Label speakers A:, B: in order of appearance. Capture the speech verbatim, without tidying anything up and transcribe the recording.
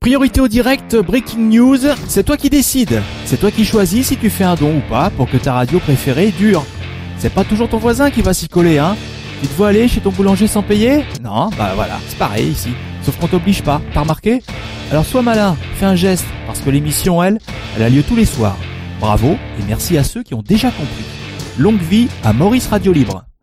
A: Priorité au direct, breaking news, c'est toi qui décides. C'est toi qui choisis si tu fais un don ou pas pour que ta radio préférée dure. C'est pas toujours ton voisin qui va s'y coller, hein. Tu te vois aller chez ton boulanger sans payer? Non, bah voilà, c'est pareil ici. Sauf qu'on t'oblige pas, t'as remarqué? Alors sois malin, fais un geste, parce que l'émission, elle, elle a lieu tous les soirs. Bravo, et merci à ceux qui ont déjà compris. Longue vie à Maurice Radio Libre.